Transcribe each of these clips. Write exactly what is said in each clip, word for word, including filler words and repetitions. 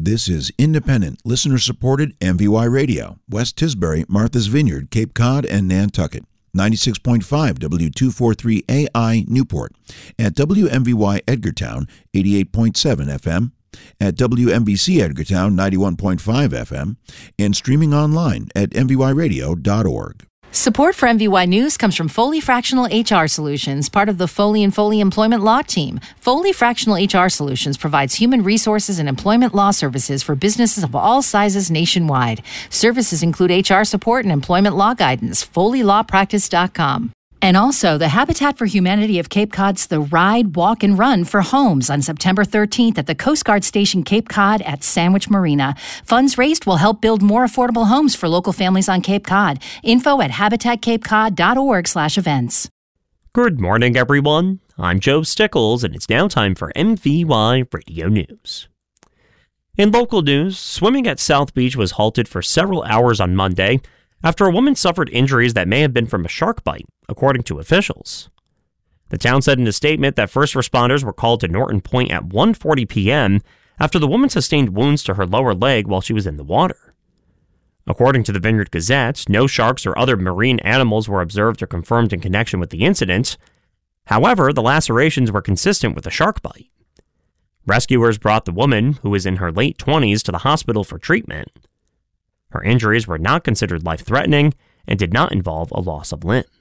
This is independent, listener-supported M V Y Radio, West Tisbury, Martha's Vineyard, Cape Cod, and Nantucket. ninety-six point five W two forty-three A I Newport. At W M V Y Edgartown, eighty-eight point seven F M. At W M B C Edgartown, ninety-one point five F M. And streaming online at m v y radio dot org. Support for M V Y News comes from Foley Fractional H R Solutions, part of the Foley and Foley Employment Law Team. Foley Fractional H R Solutions provides human resources and employment law services for businesses of all sizes nationwide. Services include H R support and employment law guidance. foley law practice dot com. And also, the Habitat for Humanity of Cape Cod's The Ride, Walk, and Run for Homes on September thirteenth at the Coast Guard Station Cape Cod at Sandwich Marina. Funds raised will help build more affordable homes for local families on Cape Cod. Info at habitat cape cod dot org slash events. Good morning, everyone. I'm Joe Stickles, and it's now time for M V Y Radio News. In local news, swimming at South Beach was halted for several hours on Monday after a woman suffered injuries that may have been from a shark bite, according to officials. The town said in a statement that first responders were called to Norton Point at one forty p.m. after the woman sustained wounds to her lower leg while she was in the water. According to the Vineyard Gazette, no sharks or other marine animals were observed or confirmed in connection with the incident. However, the lacerations were consistent with a shark bite. Rescuers brought the woman, who was in her late twenties, to the hospital for treatment. Her injuries were not considered life-threatening and did not involve a loss of limb.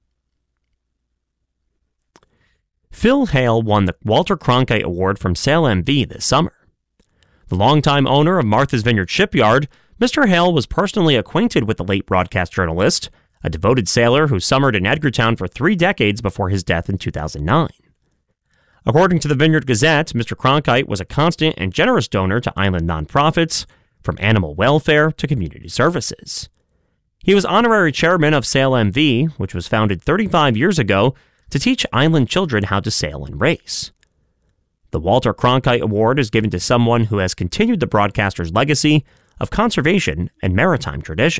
Phil Hale won the Walter Cronkite Award from SailMV this summer. The longtime owner of Martha's Vineyard Shipyard, Mister Hale was personally acquainted with the late broadcast journalist, a devoted sailor who summered in Edgartown for three decades before his death in two thousand nine. According to the Vineyard Gazette, Mister Cronkite was a constant and generous donor to island nonprofits, from animal welfare to community services. He was honorary chairman of SailMV, which was founded thirty-five years ago to teach island children how to sail and race. The Walter Cronkite Award is given to someone who has continued the broadcaster's legacy of conservation and maritime tradition.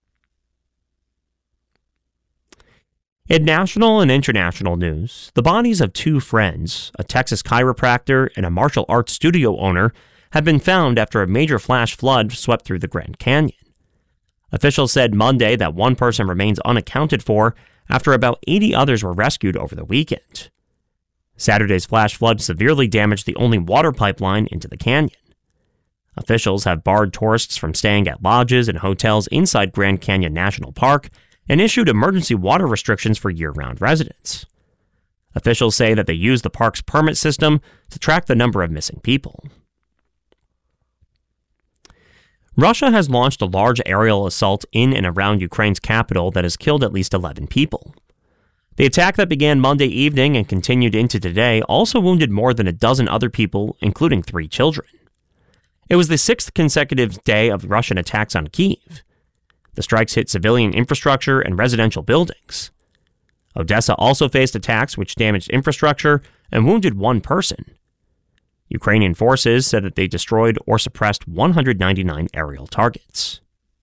In national and international news, the bodies of two friends, a Texas chiropractor and a martial arts studio owner, have been found after a major flash flood swept through the Grand Canyon. Officials said Monday that one person remains unaccounted for after about eighty others were rescued over the weekend. Saturday's flash flood severely damaged the only water pipeline into the canyon. Officials have barred tourists from staying at lodges and hotels inside Grand Canyon National Park and issued emergency water restrictions for year-round residents. Officials say that they use the park's permit system to track the number of missing people. Russia has launched a large aerial assault in and around Ukraine's capital that has killed at least eleven people. The attack that began Monday evening and continued into today also wounded more than a dozen other people, including three children. It was the sixth consecutive day of Russian attacks on Kyiv. The strikes hit civilian infrastructure and residential buildings. Odessa also faced attacks which damaged infrastructure and wounded one person. Ukrainian forces said that they destroyed or suppressed one hundred ninety-nine aerial targets.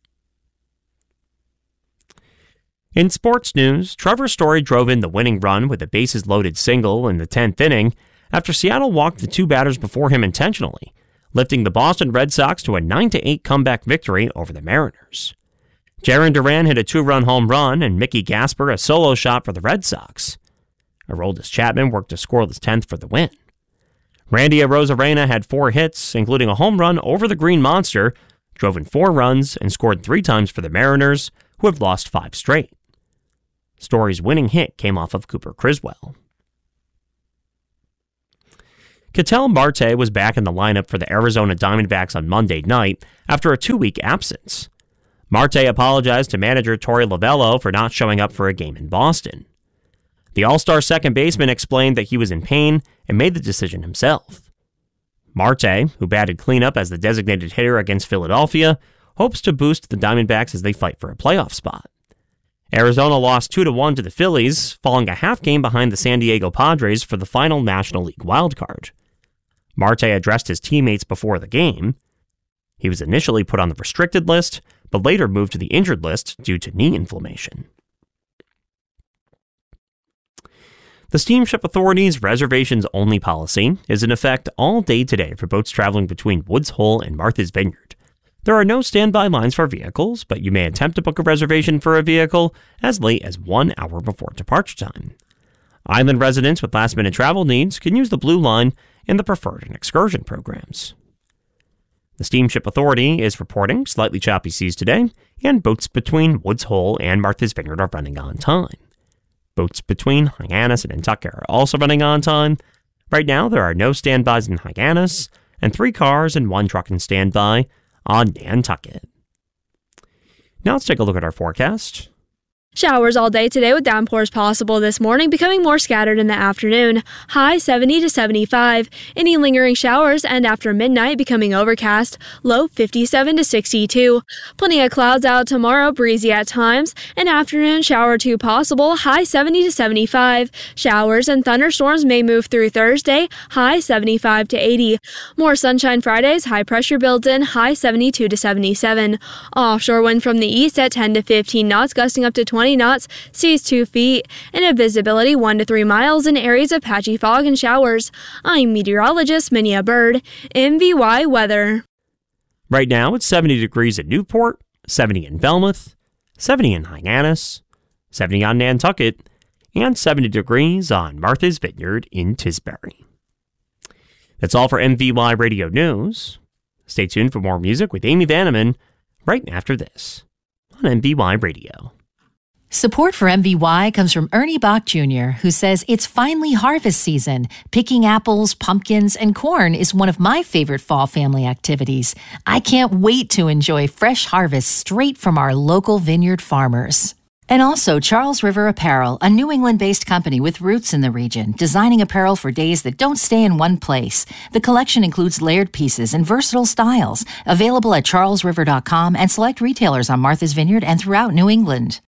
In sports news, Trevor Story drove in the winning run with a bases-loaded single in the tenth inning after Seattle walked the two batters before him intentionally, lifting the Boston Red Sox to a nine to eight comeback victory over the Mariners. Jarren Duran hit a two-run home run and Mickey Gasper a solo shot for the Red Sox. Aroldis Chapman worked a scoreless tenth for the win. Randy Arozarena had four hits, including a home run over the Green Monster, drove in four runs, and scored three times for the Mariners, who have lost five straight. Story's winning hit came off of Cooper Criswell. Ketel Marte was back in the lineup for the Arizona Diamondbacks on Monday night after a two-week absence. Marte apologized to manager Torey Lovullo for not showing up for a game in Boston. The All-Star second baseman explained that he was in pain and made the decision himself. Marte, who batted cleanup as the designated hitter against Philadelphia, hopes to boost the Diamondbacks as they fight for a playoff spot. Arizona lost two to one to the Phillies, falling a half game behind the San Diego Padres for the final National League wildcard. Marte addressed his teammates before the game. He was initially put on the restricted list, but later moved to the injured list due to knee inflammation. The Steamship Authority's reservations-only policy is in effect all day today for boats traveling between Woods Hole and Martha's Vineyard. There are no standby lines for vehicles, but you may attempt to book a reservation for a vehicle as late as one hour before departure time. Island residents with last-minute travel needs can use the Blue Line in the Preferred and Excursion programs. The Steamship Authority is reporting slightly choppy seas today, and boats between Woods Hole and Martha's Vineyard are running on time. Boats between Hyannis and Nantucket are also running on time. Right now, there are no standbys in Hyannis, and three cars and one truck in standby on Nantucket. Now let's take a look at our forecast. Showers all day today with downpours possible this morning, becoming more scattered in the afternoon. High seventy to seventy-five. Any lingering showers and after midnight becoming overcast. Low fifty-seven to sixty-two. Plenty of clouds out tomorrow, breezy at times. An afternoon shower or two possible. High seventy to seventy-five. Showers and thunderstorms may move through Thursday. High seventy-five to eighty. More sunshine Fridays. High pressure builds in. High seventy-two to seventy-seven. Offshore wind from the east at ten to fifteen knots, gusting up to twenty knots, seas two feet, and a visibility one to three miles in areas of patchy fog and showers. I'm meteorologist Minia Bird, M V Y Weather. Right now, it's seventy degrees at Newport, seventy in Falmouth, seventy in Hyannis, seventy on Nantucket, and seventy degrees on Martha's Vineyard in Tisbury. That's all for M V Y Radio News. Stay tuned for more music with Amy Vanneman right after this on M V Y Radio. Support for M V Y comes from Ernie Bach Junior, who says it's finally harvest season. Picking apples, pumpkins, and corn is one of my favorite fall family activities. I can't wait to enjoy fresh harvests straight from our local vineyard farmers. And also Charles River Apparel, a New England-based company with roots in the region, designing apparel for days that don't stay in one place. The collection includes layered pieces and versatile styles, available at charles river dot com and select retailers on Martha's Vineyard and throughout New England.